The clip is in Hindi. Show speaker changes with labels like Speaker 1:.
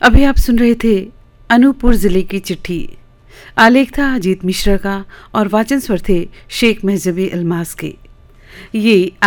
Speaker 1: अभी आप सुन रहे थे अनूपपुर जिले की चिट्ठी। आलेख था अजीत मिश्रा का और वाचन स्वर थे शेख महजबी अलमास के। ये